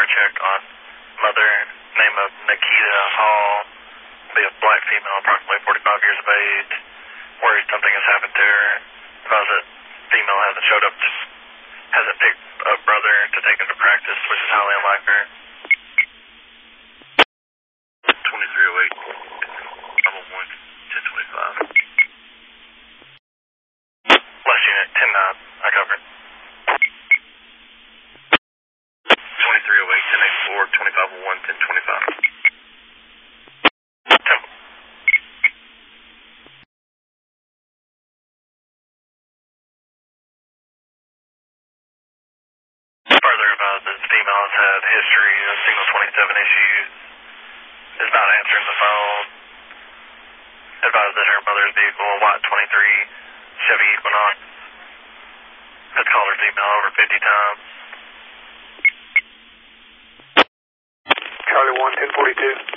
background check on mother, name of Nikita Hall, be a black female, approximately 45 years of age. Worried something has happened to her. Because that female hasn't showed up, hasn't picked up brother to take him to practice, which is highly unlikely. 2308, level 1, 1025. Last unit, 10-9, I covered. 2308, 1084, 2501, 1025. Further advised that the female has had history of signal 27 issues, is not answering the phone. Advised that her mother's vehicle, a white 23 Chevy Equinox, has called her female over 50 times. Charlie 1, 1042.